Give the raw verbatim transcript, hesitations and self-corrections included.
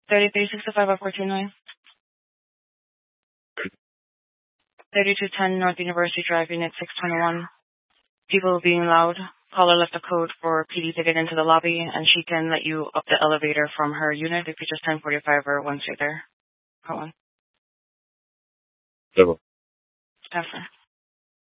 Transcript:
thirty-three sixty-five up fourteen thirty-two ten North University Drive, Unit six twenty-one. People being loud. Caller left a code for P D to get into the lobby, and she can let you up the elevator from her unit if you just ten forty-five or once you're there. Go on. Seven. After.